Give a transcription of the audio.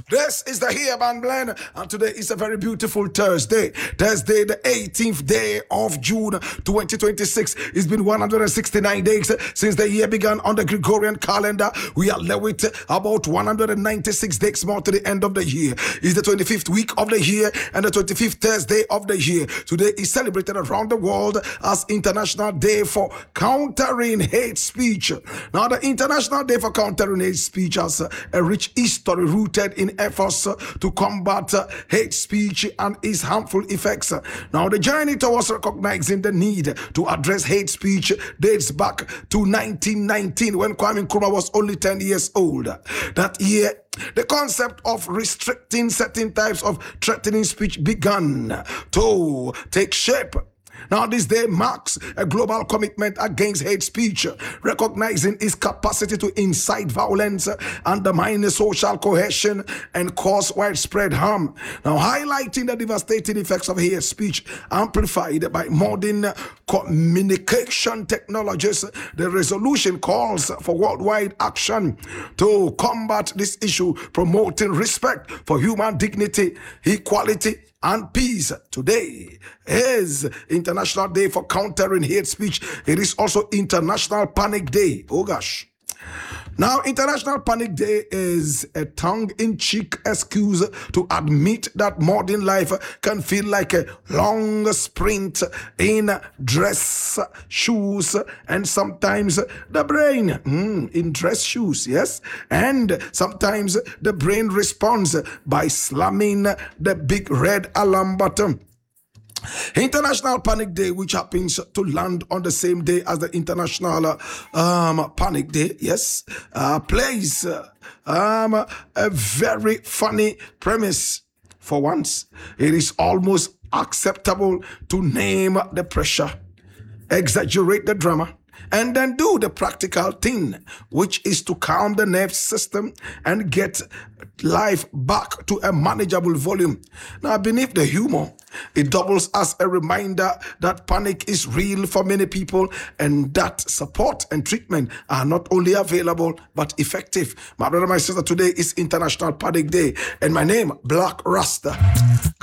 This is the Here Band Blend, and today is a very beautiful Thursday. Thursday, the 18th day of June 2026. It's been 169 days since the year began on the Gregorian calendar. We are left with about 196 days more to the end of the year. It's the 25th week of the year and the 25th Thursday of the year. Today is celebrated around the world as International Day for Countering Hate Speech. Now, the International Day for Countering Hate Speech has a rich history rooted in efforts to combat hate speech and its harmful effects. Now, the journey towards recognizing the need to address hate speech dates back to 1919 when Kwame Nkrumah was only 10 years old. That year, the concept of restricting certain types of threatening speech began to take shape. Now, this day marks a global commitment against hate speech, recognizing its capacity to incite violence, undermine social cohesion, and cause widespread harm. Now, highlighting the devastating effects of hate speech amplified by modern communication technologies, the resolution calls for worldwide action to combat this issue, promoting respect for human dignity, equality, and peace. Today is International Day for Countering Hate Speech. It is also International Panic Day. Oh gosh. Now, International Panic Day is a tongue-in-cheek excuse to admit that modern life can feel like a long sprint in dress shoes and sometimes the brain in dress shoes, yes? And sometimes the brain responds by slamming the big red alarm button. International Panic Day, which happens to land on the same day as the International Panic Day, yes, plays a very funny premise. For once, it is almost acceptable to name the pressure, exaggerate the drama, and then do the practical thing, which is to calm the nervous system and get life back to a manageable volume. Now, beneath the humor, it doubles as a reminder that panic is real for many people and that support and treatment are not only available but effective. My brother, my sister, today is International Panic Day, and my name, Black Rasta.